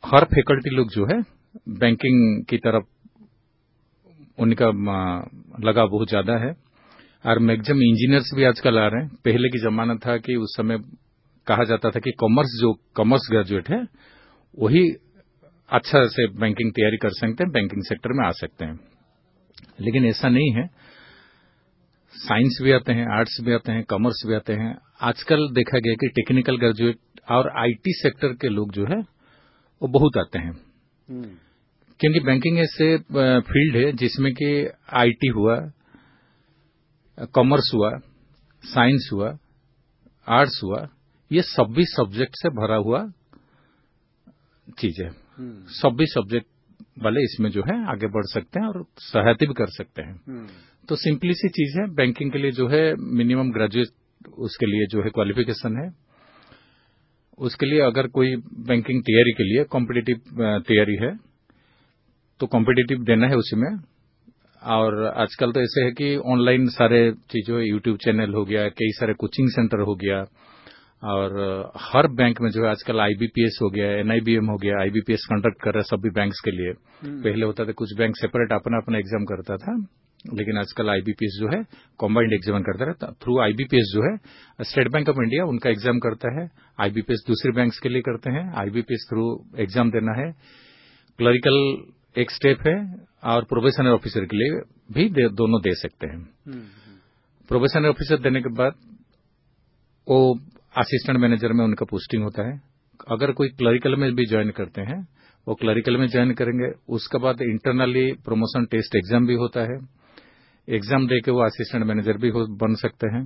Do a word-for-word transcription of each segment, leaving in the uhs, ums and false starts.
हर faculty लोग जो है बैंकिंग की तरफ उनका लगाव बहुत ज्यादा है और मैक्सिमम इंजीनियर्स भी आजकल आ रहे हैं। पहले की जमाना था कि उस समय कहा जाता था कि कॉमर्स जो कॉमर्स ग्रेजुएट है वही अच्छा से बैंकिंग तैयारी कर सकते हैं, बैंकिंग सेक्टर में आ सकते हैं, लेकिन ऐसा नहीं है। साइंस भी आते हैं, आर्ट्स भी आते हैं, कॉमर्स भी आते हैं। आजकल देखा गया कि टेक्निकल ग्रेजुएट और आईटी सेक्टर के लोग जो है वो बहुत आते हैं, क्योंकि बैंकिंग ऐसे फील्ड है जिसमें कि आईटी हुआ, कॉमर्स हुआ, साइंस हुआ, आर्ट्स हुआ, ये सभी सब्जेक्ट से भरा हुआ चीज है। सभी सब्जेक्ट वाले इसमें जो है आगे बढ़ सकते हैं और सहायता भी कर सकते हैं। तो सिंपली सी चीज है, बैंकिंग के लिए जो है मिनिमम ग्रेजुएट उसके लिए जो है क्वालिफिकेशन है। उसके लिए अगर कोई बैंकिंग तैयारी के लिए कॉम्पिटिटिव तैयारी है तो कॉम्पिटिटिव देना है उसमें। और आजकल तो ऐसे है कि ऑनलाइन सारे चीजों, यूट्यूब चैनल हो गया, कई सारे कोचिंग सेंटर हो गया, और हर बैंक में जो है आजकल आईबीपीएस हो गया, एनआईबीएम हो गया, आईबीपीएस कंडक्ट कर रहा है सभी बैंक्स के लिए। पहले होता था कुछ बैंक सेपरेट अपना अपना एग्जाम करता था, लेकिन आजकल आईबीपीएस जो है कॉम्बाइंड एग्जाम करता है। थ्रू आईबीपीएस जो है स्टेट बैंक ऑफ इंडिया उनका एग्जाम करता है, आईबीपीएस दूसरे बैंक्स के लिए करते हैं। आईबीपीएस थ्रू एग्जाम देना है। क्लरिकल एक स्टेप है और प्रोबेशनर ऑफिसर के लिए भी दे, दोनों दे सकते हैं। प्रोबेशनर ऑफिसर देने के बाद वो असिस्टेंट मैनेजर में उनका पोस्टिंग होता है। अगर कोई क्लरिकल में भी ज्वाइन करते हैं वो क्लरिकल में ज्वाइन करेंगे। उसके बाद इंटरनली प्रमोशन टेस्ट एग्जाम भी होता है। एग्जाम देके वो असिस्टेंट मैनेजर भी बन सकते हैं।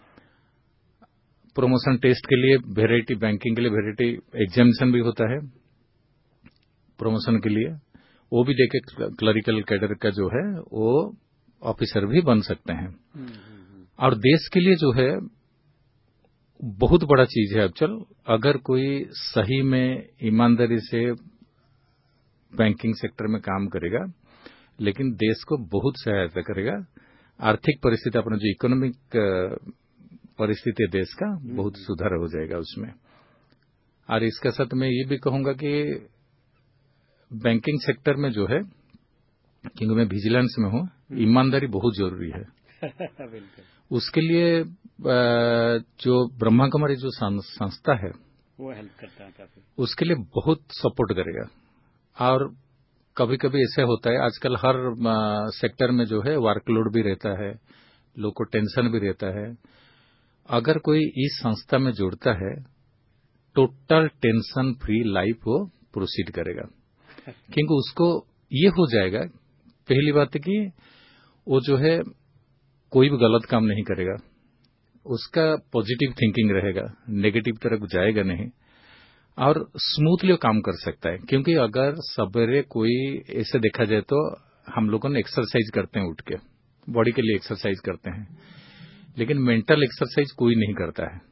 प्रमोशन टेस्ट के लिए वेराइटी, बैंकिंग के लिए वेराइटी एग्जामिनेशन भी होता है प्रमोशन के लिए, वो भी देके क्लरिकल कैडर का जो है वो ऑफिसर भी बन सकते हैं। और देश के लिए जो है बहुत बड़ा चीज है एक्चुअल, अगर कोई सही में ईमानदारी से बैंकिंग सेक्टर में काम करेगा, लेकिन देश को बहुत सहायता करेगा। आर्थिक परिस्थिति, अपना जो इकोनॉमिक परिस्थिति है देश का, बहुत सुधार हो जाएगा उसमें। और इसके साथ मैं ये भी कहूंगा कि बैंकिंग सेक्टर में जो है, क्योंकि मैं विजिलेंस में हूं, ईमानदारी बहुत जरूरी है। उसके लिए जो ब्रह्मा कुमारी जो संस्था है वो हेल्प करता है काफी, उसके लिए बहुत सपोर्ट करेगा। और कभी कभी ऐसे होता है, आजकल हर सेक्टर में जो है वर्कलोड भी रहता है, लोग को टेंशन भी रहता है। अगर कोई इस संस्था में जुड़ता है, टोटल टेंशन फ्री लाइफ वो प्रोसीड करेगा, क्योंकि उसको ये हो जाएगा, पहली बात है कि वो जो है कोई भी गलत काम नहीं करेगा, उसका पॉजिटिव थिंकिंग रहेगा, नेगेटिव तरफ जाएगा नहीं, और स्मूथली वो काम कर सकता है। क्योंकि अगर सवेरे कोई ऐसे देखा जाए तो हम लोगों ने एक्सरसाइज करते हैं, उठ के बॉडी के लिए एक्सरसाइज करते हैं, लेकिन मेंटल एक्सरसाइज कोई नहीं करता है,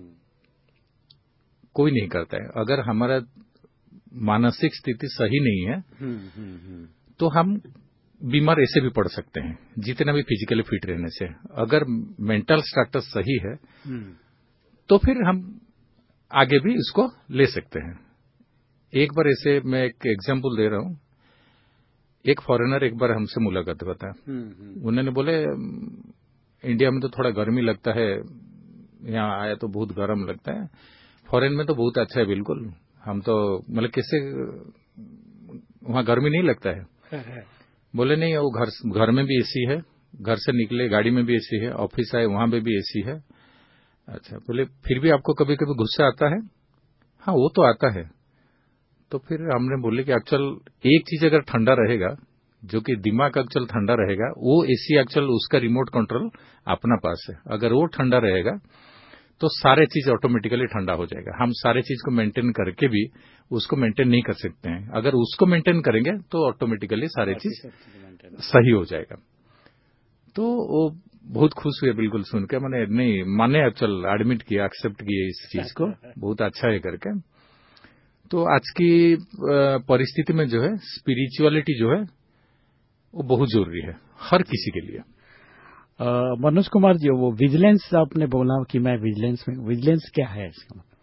कोई नहीं करता है। अगर हमारा मानसिक स्थिति सही नहीं है तो हम बीमार ऐसे भी पड़ सकते हैं, जितना भी फिजिकली फिट रहने से। अगर मेंटल स्टेटस सही है तो फिर हम आगे भी इसको ले सकते हैं। एक बार ऐसे मैं एक एग्जांपल दे रहा हूं। एक फॉरेनर एक बार हमसे मुलाकात हुआ था। उन्होंने बोले इंडिया में तो थोड़ा गर्मी लगता है, यहाँ आया तो बहुत गर्म लगता है, फॉरेन में तो बहुत अच्छा है, बिल्कुल हम तो मतलब किससे वहां गर्मी नहीं लगता है। बोले नहीं, वो घर घर में भी एसी है, घर से निकले गाड़ी में भी एसी है, ऑफिस आए वहां पे भी एसी है। अच्छा, बोले फिर भी आपको कभी कभी गुस्सा आता है? हाँ, वो तो आता है। तो फिर हमने बोले कि एक्चुअल एक चीज अगर ठंडा रहेगा, जो कि दिमाग एक्चुअल ठंडा रहेगा, वो एसी एक्चुअल उसका रिमोट कंट्रोल अपना पास है। अगर वो ठंडा रहेगा तो सारे चीज ऑटोमेटिकली ठंडा हो जाएगा। हम सारे चीज को मेंटेन करके भी उसको मेंटेन नहीं कर सकते हैं। अगर उसको मेंटेन करेंगे तो ऑटोमेटिकली सारे चीज सही हो जाएगा। तो वो बहुत खुश हुए बिल्कुल सुन के, मैंने नहीं माने एक्चुअल एडमिट किया, एक्सेप्ट किया इस चीज को, बहुत अच्छा है करके। तो आज की परिस्थिति में जो है स्पिरिचुअलिटी जो है वो बहुत जरूरी है हर किसी के लिए। मनोज कुमार जी, वो विजिलेंस आपने बोला कि मैं विजिलेंस में, विजिलेंस क्या है इसका?